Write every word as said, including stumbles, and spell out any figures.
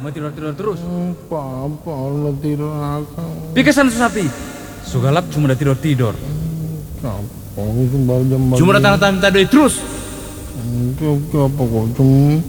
cuma tidur-tidur terus. Apa lo tidur akang. Pikesan sapi. Sugalap cuma tidur-tidur. Apa sumber jam. Cuma datang-datang tadi terus. Apa kok cuma